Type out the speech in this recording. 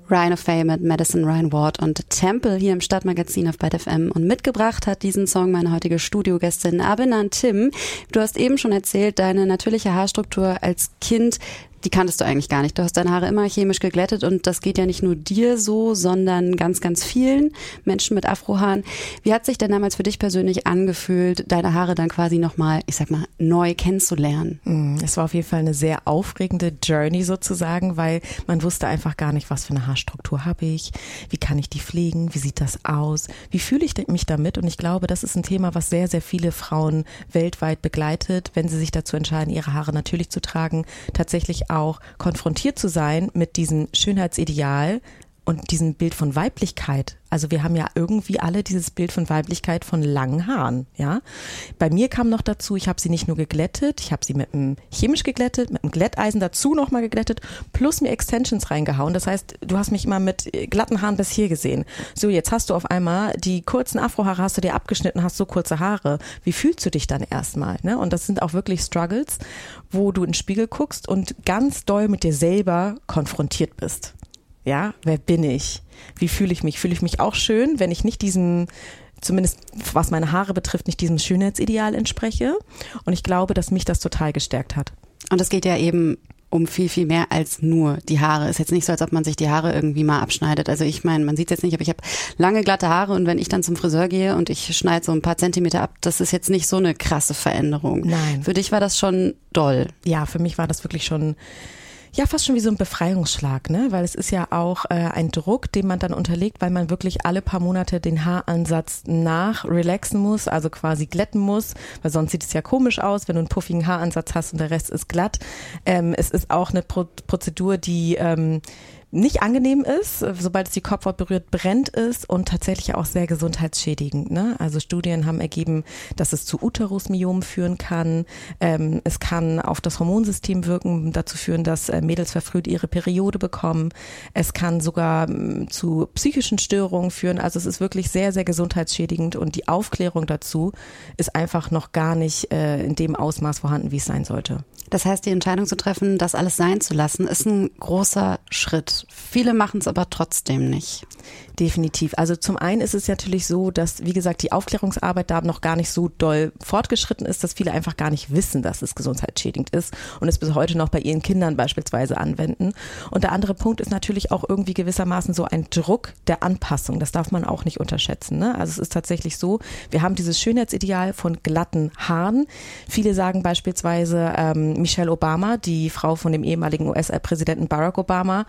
Rhino Fame mit Madison Ryan Ward und Temple hier im Stadtmagazin auf Byte FM. Und mitgebracht hat diesen Song meine heutige Studiogästin Abinan Tim. Du hast eben schon erzählt, deine natürliche Haarstruktur als Kind, die kanntest du eigentlich gar nicht. Du hast deine Haare immer chemisch geglättet und das geht ja nicht nur dir so, sondern ganz, ganz vielen Menschen mit Afrohaaren. Wie hat sich denn damals für dich persönlich angefühlt, deine Haare dann quasi nochmal, ich sag mal, neu kennenzulernen? Es war auf jeden Fall eine sehr aufregende Journey sozusagen, weil man wusste einfach gar nicht, was für eine Haarstruktur habe ich, wie kann ich die pflegen, wie sieht das aus, wie fühle ich mich damit, und ich glaube, das ist ein Thema, was sehr, sehr viele Frauen weltweit begleitet, wenn sie sich dazu entscheiden, ihre Haare natürlich zu tragen, tatsächlich auch konfrontiert zu sein mit diesem Schönheitsideal und diesem Bild von Weiblichkeit. Also wir haben ja irgendwie alle dieses Bild von Weiblichkeit von langen Haaren, ja. Bei mir kam noch dazu, ich habe sie nicht nur geglättet, ich habe sie mit einem chemisch geglättet, mit einem Glätteisen dazu nochmal geglättet, plus mir Extensions reingehauen. Das heißt, du hast mich immer mit glatten Haaren bis hier gesehen. So, jetzt hast du auf einmal die kurzen Afrohaare, hast du dir abgeschnitten, hast so kurze Haare. Wie fühlst du dich dann erstmal, ne? Und das sind auch wirklich Struggles, wo du in den Spiegel guckst und ganz doll mit dir selber konfrontiert bist. Ja, wer bin ich? Wie fühle ich mich? Fühle ich mich auch schön, wenn ich nicht diesem, zumindest was meine Haare betrifft, nicht diesem Schönheitsideal entspreche? Und ich glaube, dass mich das total gestärkt hat. Und es geht ja eben um viel, viel mehr als nur die Haare. Ist jetzt nicht so, als ob man sich die Haare irgendwie mal abschneidet. Also ich meine, man sieht es jetzt nicht, aber ich habe lange, glatte Haare und wenn ich dann zum Friseur gehe und ich schneide so ein paar Zentimeter ab, das ist jetzt nicht so eine krasse Veränderung. Nein. Für dich war das schon doll. Ja, für mich war das wirklich schon... Ja, fast schon wie so ein Befreiungsschlag, ne? Weil es ist ja auch ein Druck, den man dann unterlegt, weil man wirklich alle paar Monate den Haaransatz relaxen muss, also quasi glätten muss, weil sonst sieht es ja komisch aus, wenn du einen puffigen Haaransatz hast und der Rest ist glatt. Es ist auch eine Prozedur, die nicht angenehm ist, sobald es die Kopfhaut berührt, brennt es und tatsächlich auch sehr gesundheitsschädigend, ne? Also Studien haben ergeben, dass es zu Uterusmyomen führen kann. Es kann auf das Hormonsystem wirken, dazu führen, dass Mädels verfrüht ihre Periode bekommen. Es kann sogar zu psychischen Störungen führen. Also es ist wirklich sehr, sehr gesundheitsschädigend und die Aufklärung dazu ist einfach noch gar nicht in dem Ausmaß vorhanden, wie es sein sollte. Das heißt, die Entscheidung zu treffen, das alles sein zu lassen, ist ein großer Schritt. Viele machen es aber trotzdem nicht. Definitiv. Also zum einen ist es natürlich so, dass, wie gesagt, die Aufklärungsarbeit da noch gar nicht so doll fortgeschritten ist, dass viele einfach gar nicht wissen, dass es gesundheitsschädigend ist und es bis heute noch bei ihren Kindern beispielsweise anwenden. Und der andere Punkt ist natürlich auch irgendwie gewissermaßen so ein Druck der Anpassung. Das darf man auch nicht unterschätzen, ne? Also es ist tatsächlich so, wir haben dieses Schönheitsideal von glatten Haaren. Viele sagen beispielsweise, Michelle Obama, die Frau von dem ehemaligen US-Präsidenten Barack Obama,